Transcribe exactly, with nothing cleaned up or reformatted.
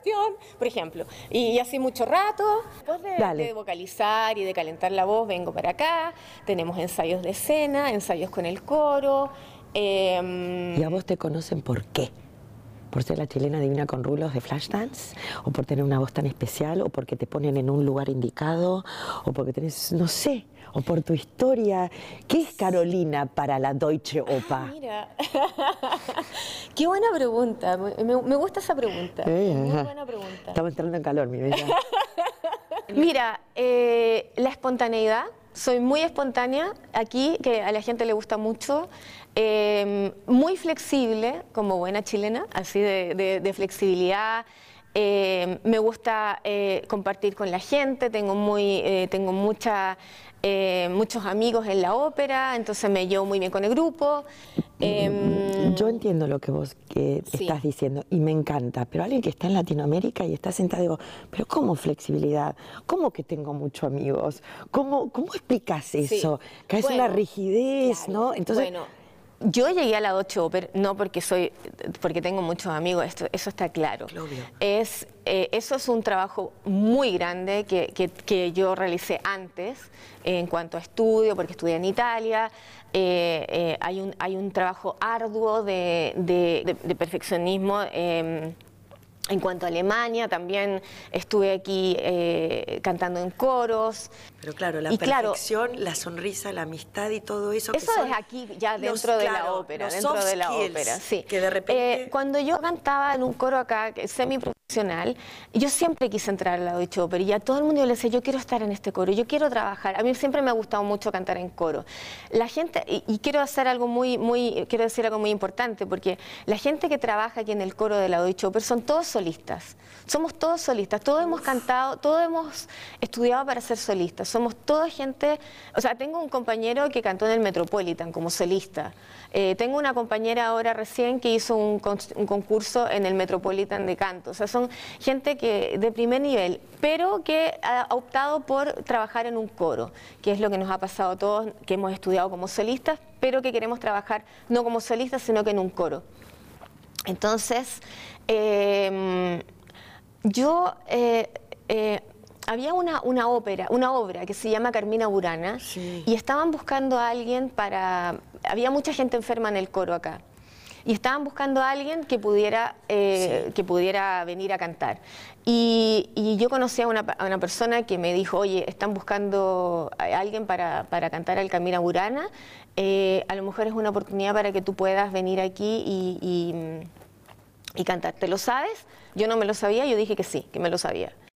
cuestión, por ejemplo. Y, y así mucho rato, después de, de vocalizar y de calentar la voz, vengo para acá, tenemos ensayos de escena, ensayos con el coro. Eh, ¿Y a vos te conocen por qué? ¿Por ser la chilena divina con rulos de Flashdance? ¿O por tener una voz tan especial? ¿O porque te ponen en un lugar indicado? ¿O porque tenés, no sé, o por tu historia? ¿Qué es Carolina para la Deutsche Oper? Ah, mira, qué buena pregunta, me, me gusta esa pregunta, Eh, muy buena pregunta. Estamos entrando en calor, mi bella. Mira, eh, la espontaneidad, soy muy espontánea aquí, que a la gente le gusta mucho, eh, muy flexible, como buena chilena, así de, de, de flexibilidad. Eh, me gusta eh, compartir con la gente, tengo, muy, eh, tengo mucha, eh, muchos amigos en la ópera, entonces me llevo muy bien con el grupo. Eh, Yo entiendo lo que vos que sí. estás diciendo y me encanta, pero alguien que está en Latinoamérica y está sentado, digo, pero ¿cómo flexibilidad? ¿Cómo que tengo muchos amigos? ¿Cómo, cómo explicas eso? Sí. Que es Bueno, una rigidez, claro. ¿no? Entonces, bueno, yo llegué a la Deutsche Oper no porque soy, porque tengo muchos amigos, esto, eso está claro. Obvio. Es, eh, eso es un trabajo muy grande que, que, que yo realicé antes eh, en cuanto a estudio, porque estudié en Italia. Eh, eh, hay, un, hay un trabajo arduo de, de, de, de perfeccionismo. Eh, En cuanto a Alemania, también estuve aquí eh, cantando en coros. pero claro, la y perfección, claro, la sonrisa, la amistad y todo eso. Eso que son es aquí ya los, dentro de claro, la ópera, los dentro soft de la skills, ópera, sí. Que de repente... Eh, cuando yo cantaba en un coro acá, que es semiprofesional, yo siempre quise entrar a la Deutsche Oper y a todo el mundo yo le decía, yo quiero estar en este coro, yo quiero trabajar. A mí siempre me ha gustado mucho cantar en coro. La gente, y, y quiero hacer algo muy, muy, quiero decir algo muy importante, porque la gente que trabaja aquí en el coro de la Deutsche Oper son todos solistas. Somos todos solistas, todos hemos cantado, todos hemos estudiado para ser solistas, somos toda gente, o sea, tengo un compañero que cantó en el Metropolitan como solista, eh, tengo una compañera ahora recién que hizo un, con, un concurso en el Metropolitan de canto, o sea, son gente que de primer nivel, pero que ha optado por trabajar en un coro, que es lo que nos ha pasado a todos, que hemos estudiado como solistas, pero que queremos trabajar no como solistas, sino que en un coro. Entonces, eh, Yo, eh, eh, había una, una ópera, una obra que se llama Carmina Burana, sí. y estaban buscando a alguien para... Había mucha gente enferma en el coro acá, y estaban buscando a alguien que pudiera, eh, sí. que pudiera venir a cantar. Y, y yo conocí a una, a una persona que me dijo, oye, están buscando a alguien para, para cantar el Carmina Burana, eh, a lo mejor es una oportunidad para que tú puedas venir aquí y... y y cantar. ¿Te lo sabes? Yo no me lo sabía, yo dije que sí, que me lo sabía.